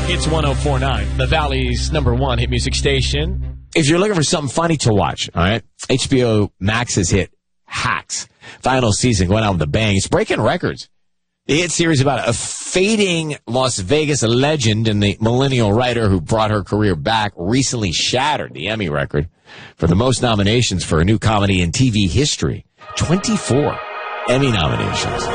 It's 104.9, the Valley's #1 hit music station. If you're looking for something funny to watch, all right, HBO Max's hit Hacks, final season going out with a bang. It's breaking records. The hit series about a fading Las Vegas legend and the millennial writer who brought her career back recently shattered the Emmy record for the most nominations for a new comedy in TV history. 24 Emmy nominations.